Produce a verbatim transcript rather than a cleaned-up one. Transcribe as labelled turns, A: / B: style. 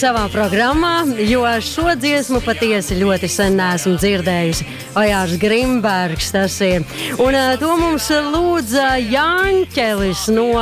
A: savā programmā, jo šo dziesmu patiesi ļoti sen neesmu dzirdējusi. Ojārs Grimbergs tas ir. Un to mums lūdza Jāņķelis no